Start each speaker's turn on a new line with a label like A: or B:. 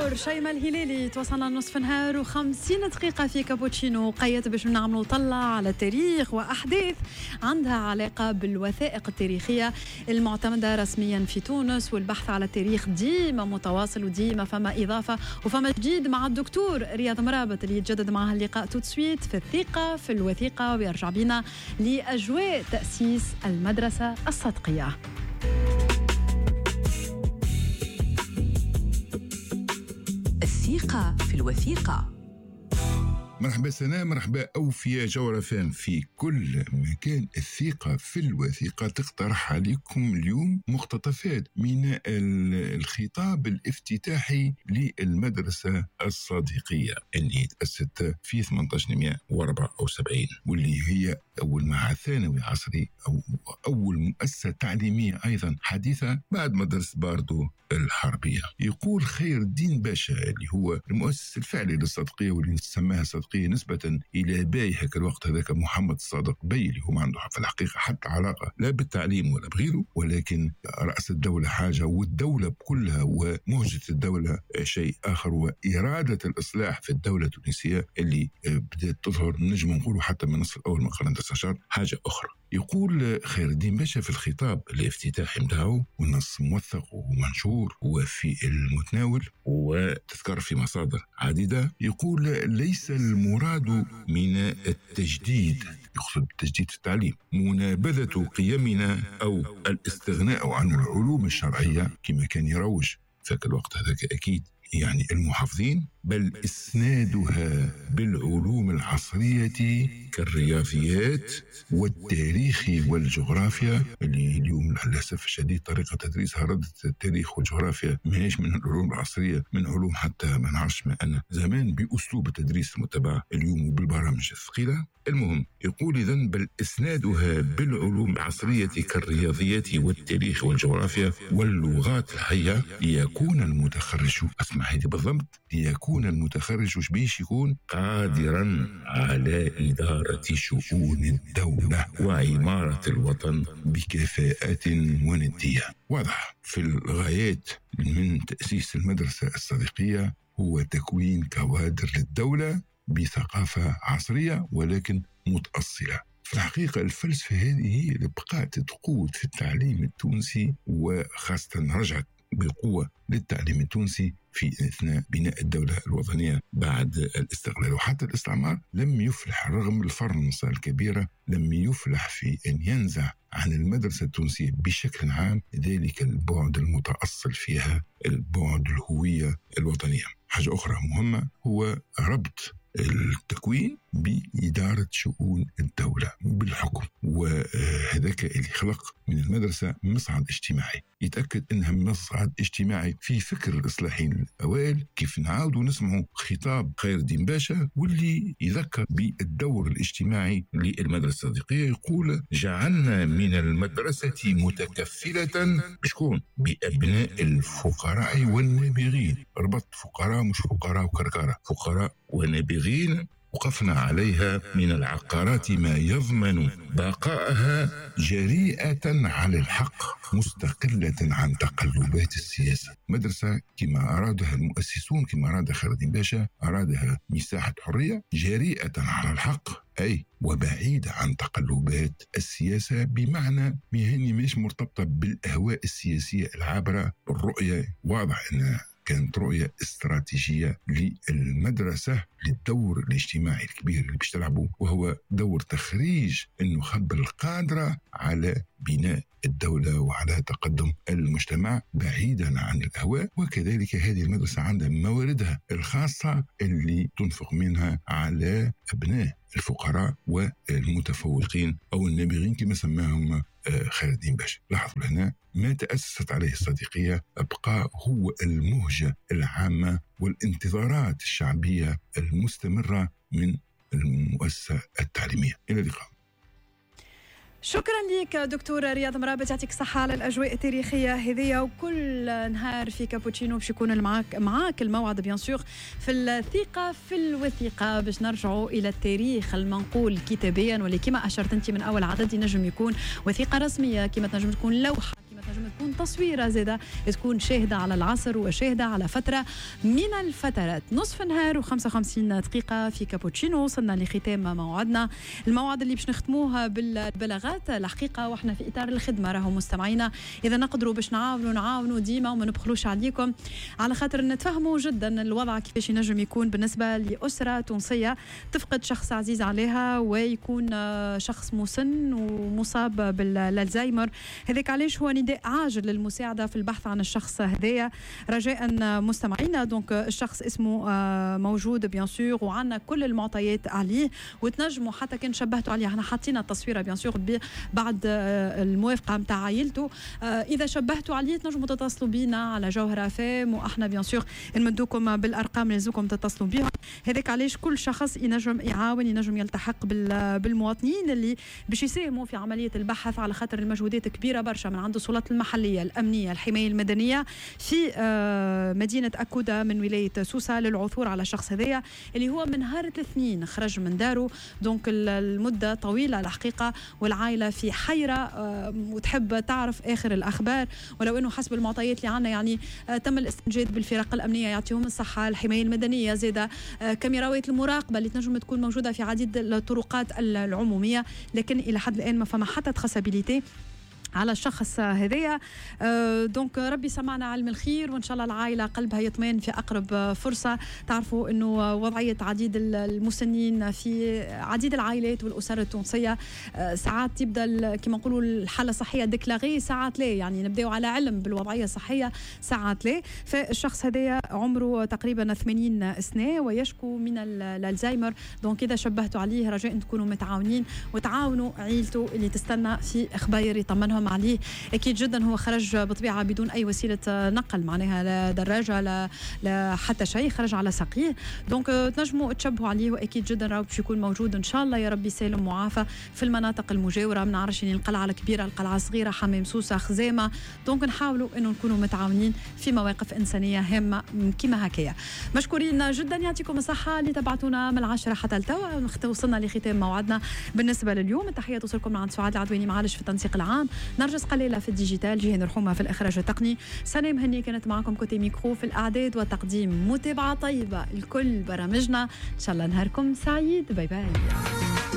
A: دكتور شيماء الهلالي. توصلنا نصف نهار و50 دقيقة في كابوتشينو قيت باش نعملوا طلع على تاريخ وأحداث عندها علاقة بالوثائق التاريخية المعتمدة رسميا في تونس. والبحث على التاريخ ديما متواصل وديما فما إضافة وفما جديد مع الدكتور رياض مرابط اللي يتجدد معها اللقاء توتسويت في الثقة في الوثيقة ويرجع بينا لأجواء تأسيس المدرسة الصدقية.
B: الثقة في الوثيقة.
C: مرحبا سناء، مرحبا أوفياء جورة فام في كل مكان. الثقة في الوثيقة تقترح عليكم اليوم مقتطفات من الخطاب الافتتاحي للمدرسة الصديقية اللي تأسست في 1874 واللي هي أول معهد ثانوي عصري أو أول مؤسسة تعليمية أيضا حديثة بعد مدرسة باردو الحربية. يقول خير الدين باشا اللي هو المؤسس الفعلي للصدقية واللي سماها صدقية نسبة إلى باي هكا الوقت هذاك محمد الصادق باي اللي هو ما عنده في الحقيقة حتى علاقة لا بالتعليم ولا بغيره، ولكن رأس الدولة حاجة والدولة بكلها ومهجة الدولة شيء آخر، وإرادة الإصلاح في الدولة التونسية اللي بدأت تظهر نجم نقولوا حتى من النصف الأول من القرن 19 حاجة أخرى. يقول خير الدين باشا في الخطاب الافتتاحي متاعه، والنص موثق ومنشور وفي المتناول وتذكر في مصادر عديدة، يقول ليس المراد من التجديد، يقصد بالتجديد في التعليم، منابذة قيمنا أو الاستغناء عن العلوم الشرعية كما كان يروج فك الوقت هذاك أكيد يعني المحافظين، بل إسنادها بالعلوم العصرية كالرياضيات والتاريخ والجغرافيا اللي اليوم للأسف الشديد طريقة تدريسها ردت التاريخ والجغرافيا ماهيش من العلوم العصرية، من علوم حتى ما نعرفش ما أنا زمان بأسلوب التدريس المتبع اليوم وبالبرامج الثقيلة. المهم يقول إذن بل إسنادها بالعلوم العصرية كالرياضيات والتاريخ والجغرافيا واللغات الحية ليكون المتخرج، اسمع هذه بالضبط، ليكون المتخرج بيش يكون قادرا على إدارة شؤون الدولة وعمارة الوطن بكفاءة وندية. واضح في الغايات من تأسيس المدرسة الصديقية هو تكوين كوادر للدولة بثقافة عصرية ولكن متأصلة. في الحقيقة الفلسفة هذه هي اللي بقات تقود في التعليم التونسي، وخاصة رجعت بقوة للتعليم التونسي في أثناء بناء الدولة الوطنية بعد الاستقلال. وحتى الاستعمار لم يفلح رغم الفرنسا الكبيرة، لم يفلح في أن ينزع عن المدرسة التونسية بشكل عام ذلك البعد المتأصل فيها، البعد الهوية الوطنية. حاجة أخرى مهمة هو ربط التكوين بإدارة شؤون الدولة بالحكم، وهذاك اللي خلق من المدرسة مصعد اجتماعي، يتأكد أنها مصعد اجتماعي في فكر الإصلاحيين الأوائل. كيف نعاودوا نسمعوا خطاب خير الدين باشا واللي يذكر بالدور الاجتماعي للمدرسة الصديقية، يقول جعلنا من المدرسة متكفلة بشكون؟ بأبناء الفقراء والنابغين. ربط فقراء مش فقراء وكركارة، فقراء ونابغين. وقفنا عليها من العقارات ما يضمن بقائها جريئة على الحق مستقلة عن تقلبات السياسة. مدرسة كما أرادها المؤسسون، كما أراد خير الدين باشا، أرادها مساحة حرية جريئة على الحق، أي وبعيدة عن تقلبات السياسة، بمعنى مهني مش مرتبطة بالأهواء السياسية العابرة. الرؤية واضح أن كانت رؤية استراتيجية للمدرسة للدور الاجتماعي الكبير اللي باش تلعبه، وهو دور تخريج النخب القادرة على بناء الدولة وعلى تقدم المجتمع بعيدا عن الأهواء. وكذلك هذه المدرسة عندها مواردها الخاصة اللي تنفق منها على أبناء الفقراء والمتفوقين أو النابغين كما سماهم خير الدين باشا. لاحظوا هنا ما تأسست عليه الصديقية أبقى هو المهجة العامة والانتظارات الشعبية المستمرة من المؤسسة التعليمية. إلى اللقاء.
A: شكرا لك دكتور رياض مرابط، يعطيك الصحة على الأجواء التاريخية هذه. وكل نهار في كابوتشينو باش يكون معاك الموعد بيان سور في الثقة في الوثيقة باش نرجعوا إلى التاريخ المنقول كتابيا، واللي كما أشرت أنت من أول عدد ينجم يكون وثيقة رسمية، كما تنجم تكون لوحة، كما تنجم تكون لكم تصويره زاده تكون شاهده على العصر وشاهده على فتره من الفترات. نصف نهار و55 دقيقه في كابوتشينو، وصلنا لختام موعدنا، الموعد اللي باش نختموها بالبلاغات الحقيقه، واحنا في اطار الخدمه راهو مستمعينا، اذا نقدروا باش نعاونوا ديما وما نبخلوش عليكم، على خاطر نتفهموا جدا الوضع كيفاش ينجم يكون بالنسبه لاسره تونسيه تفقد شخص عزيز عليها ويكون شخص مسن ومصاب بالالزهايمر. هذاك علاش هو نداء عاجل للمساعده في البحث عن الشخص هذايا رجاء مستمعينا. دونك الشخص اسمه موجود بيان سور وعندنا كل المعطيات عليه، وتنجموا حتى كان شبهتوا عليه، احنا حاطين التصويره بيان سور بعد الموافقه نتاع عائلته، اذا شبهتوا عليه تنجموا تتصلوا بينا على جوهره فام، واحنا بيان سور نمدوكم بالارقام اللي لازمكم تتصلوا بهم. هذاك علاش كل شخص ينجم يعاون، ينجم يلتحق بالمواطنين اللي باش يساهموا في عمليه البحث، على خاطر المجهودات كبيره برشا من عند السلطات المحليه الامنيه الحمايه المدنيه في مدينه اكودا من ولايه سوسه للعثور على الشخص هذايا اللي هو من نهار الاثنين خرج من داره. دونك المده طويله الحقيقه، والعائله في حيره وتحب تعرف اخر الاخبار، ولو انه حسب المعطيات اللي عندنا يعني تم الاستنجاد بالفرق الامنيه يعطيهم الصحه، الحمايه المدنيه، زاده كاميراوات المراقبه اللي تنجم تكون موجوده في عديد الطرقات العموميه، لكن الى حد الان ما فما حتى تراسابيليتي على الشخص هذايا. دونك ربي سمعنا علم الخير، وان شاء الله العائله قلبها يطمئن في اقرب فرصه. تعرفوا انه وضعيه عديد المسنين في عديد العائلات والاسر التونسيه ساعات تبدا كما نقولوا الحاله الصحيه ديكلاغي، ساعات لا، يعني نبداو على علم بالوضعيه الصحيه، ساعات لا. فالشخص هذايا عمره تقريبا 80 سنه ويشكو من الالزهايمر. دونك اذا شبهتوا عليه رجاء تكونوا متعاونين وتعاونوا عيلته اللي تستنى في اخبار يطمنهم عليه. اكيد جدا هو خرج بطبيعه بدون اي وسيله نقل، معناها لا دراجه لا حتى شيء، خرج على ساقيه. دونك تنجموا تشبهوا عليه، واكيد جدا راهو باش يكون موجود ان شاء الله يا ربي سالم معافى في المناطق المجاوره، ما نعرفش يعني القلعه الكبيره، القلعه الصغيره، حمام سوسه، خزامه. دونك نحاولوا انه نكونوا متعاونين في مواقف انسانيه هامه كما هكايا. مشكورين جدا، يعطيكم الصحه اللي تبعتونا من 10 حتى لتوا. وصلنا لختام موعدنا بالنسبه لليوم. التحيه توصلكم من عند سعاد العدواني معالج في التنسيق العام، نرجس قليلة في الديجيتال، جيهان رحومة في الإخراج التقني، سنة مهني كانت معكم كوتي ميكرو في الإعداد والتقديم. متابعة طيبة لكل برامجنا، إن شاء الله نهاركم سعيد. باي باي.